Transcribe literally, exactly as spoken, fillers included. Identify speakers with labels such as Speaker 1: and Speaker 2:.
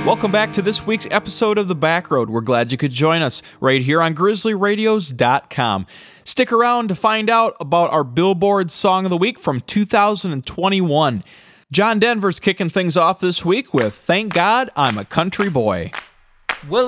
Speaker 1: Welcome back to this week's episode of The Backroad. We're glad you could join us right here on grizzly radios dot com. Stick around to find out about our Billboard Song of the Week from two thousand twenty-one. John Denver's kicking things off this week with Thank God I'm a Country Boy.
Speaker 2: Well,